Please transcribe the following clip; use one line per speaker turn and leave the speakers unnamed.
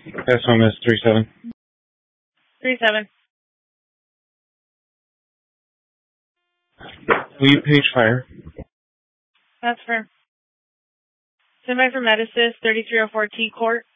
Pass home is 37.
37.
Will you page fire?
That's fair. Send by for Medicis, 3304 T Court.